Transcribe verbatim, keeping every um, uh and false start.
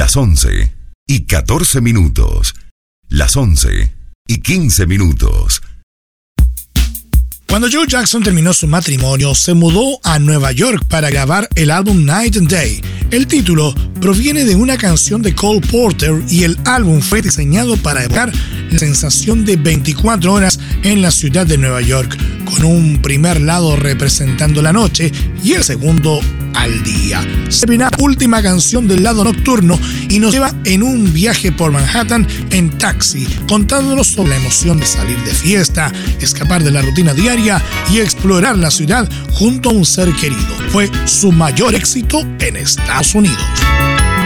Las once y catorce minutos. Las once y quince minutos. Cuando Joe Jackson terminó su matrimonio, se mudó a Nueva York para grabar el álbum Night and Day. El título proviene de una canción de Cole Porter y el álbum fue diseñado para evocar la sensación de veinticuatro horas en la ciudad de Nueva York, con un primer lado representando la noche y el segundo al día. Se termina la última canción del lado nocturno y nos lleva en un viaje por Manhattan en taxi, contándonos sobre la emoción de salir de fiesta, escapar de la rutina diaria y explorar la ciudad junto a un ser querido. Fue su mayor éxito en Estados Unidos.